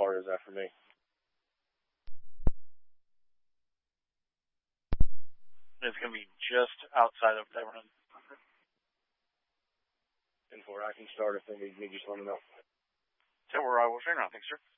far is that for me? It's going to be just outside of Devernon. 10-4, I can start if they need me, just let me know. 10-4, I will train around. Thanks, sir.